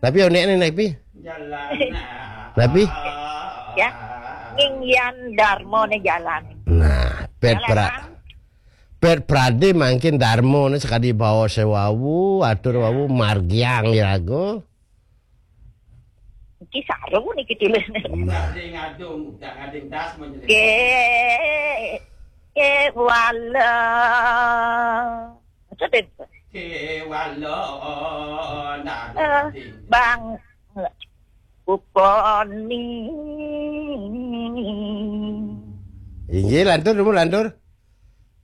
Nabi nek Nabi. Nabi. Ya. Ngingyan Darmo ne jalan. Nah, pet prade mangkin Darmo ne sekali bawa sewawu atur wawu margiang ya go. Ki sarung niki tulis. Ngadung das Ke wala. Cetet. Ke wala Bang uponi. Inggih lantur.